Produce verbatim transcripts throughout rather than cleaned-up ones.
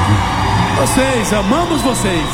Vocês, amamos vocês.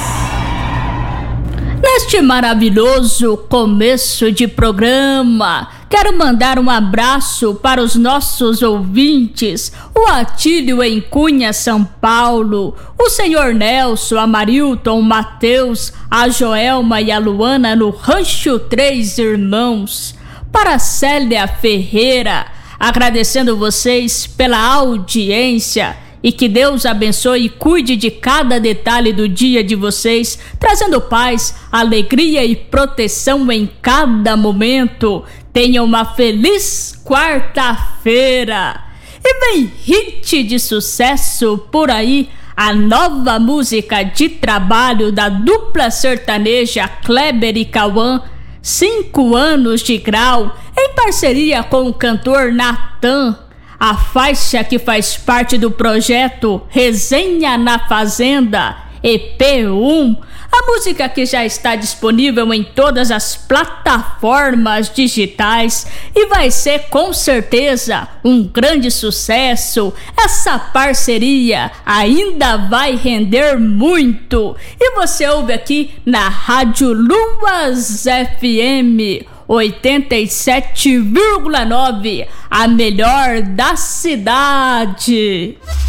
Neste maravilhoso começo de programa, quero mandar um abraço para os nossos ouvintes, o Atílio em Cunha, São Paulo, o senhor Nelson, a Marilton, o Matheus, a Joelma e a Luana no Rancho Três Irmãos, para a Célia Ferreira, agradecendo vocês pela audiência. E que Deus abençoe e cuide de cada detalhe do dia de vocês, trazendo paz, alegria e proteção em cada momento. Tenham uma feliz quarta-feira. E vem hit de sucesso por aí, a nova música de trabalho da dupla sertaneja Kleber e Cauã, Cinco Anos de Grau, em parceria com o cantor Natan. A faixa que faz parte do projeto Resenha na Fazenda, E P um, a música que já está disponível em todas as plataformas digitais e vai ser com certeza um grande sucesso. Essa parceria ainda vai render muito. E você ouve aqui na Rádio Luas F M oitenta e sete vírgula nove, a melhor da cidade.